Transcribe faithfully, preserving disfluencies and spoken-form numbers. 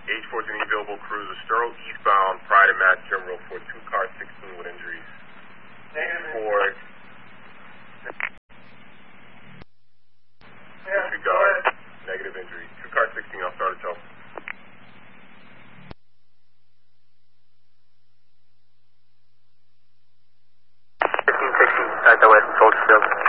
H fourteen available cruiser, Sterling eastbound, Pride and Mass General for two car sixteen with injuries. Negative. For disregard, negative injuries. Two car sixteen, I'll start a tow. fifteen sixty, at the west, hold still.